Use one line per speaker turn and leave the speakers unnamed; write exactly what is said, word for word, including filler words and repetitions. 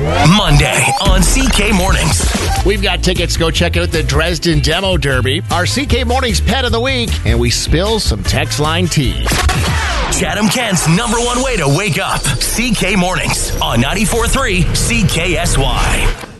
Monday on C K Mornings.
We've got tickets. Go check out the Dresden Demo Derby. Our C K Mornings Pet of the Week. And we spill some text line tea.
Chatham Kent's number one way to wake up. C K Mornings on ninety-four point three C K S Y.